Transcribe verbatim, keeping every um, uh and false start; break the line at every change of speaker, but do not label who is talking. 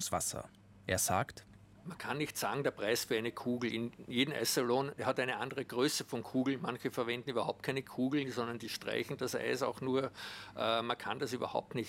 Leitungswasser. Er sagt:
Man kann nicht sagen, der Preis für eine Kugel. In jedem Eissalon hat eine andere Größe von Kugeln. Manche verwenden überhaupt keine Kugeln, sondern die streichen das Eis auch nur. Äh, man kann das überhaupt nicht